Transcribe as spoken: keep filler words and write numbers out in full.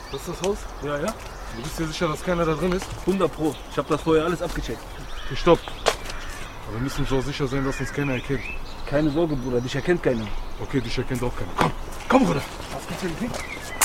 Das ist das Haus? Ja, ja. Du bist dir sicher, dass keiner da drin ist? hundert Pro. Ich habe das vorher alles abgecheckt. Okay, stopp. Aber wir müssen uns auch sicher sein, dass uns keiner erkennt. Keine Sorge, Bruder, dich erkennt keiner. Okay, dich erkennt auch keiner. Komm, komm, Bruder. Was gibt's denn?